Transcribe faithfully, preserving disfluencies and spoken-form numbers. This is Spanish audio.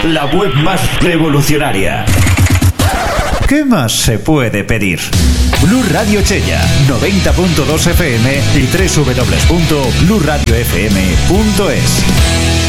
la web más revolucionaria. ¿Qué más se puede pedir? Blu Radio Chella, noventa punto dos F M y doble u doble u doble u punto blu radio f m punto es.